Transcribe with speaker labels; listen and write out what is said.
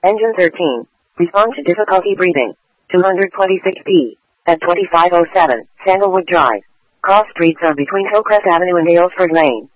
Speaker 1: Engine 13. Respond to difficulty breathing. 226p. At 2507, Sandalwood Drive. Cross streets are between Hillcrest Avenue and Aylesford Lane.